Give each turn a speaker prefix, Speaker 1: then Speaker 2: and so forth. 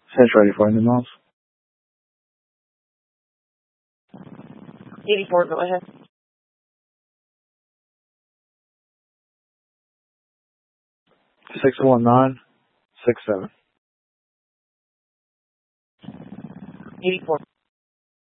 Speaker 1: Central 84 in the miles.
Speaker 2: 84, go ahead.
Speaker 1: 61967.
Speaker 2: 84.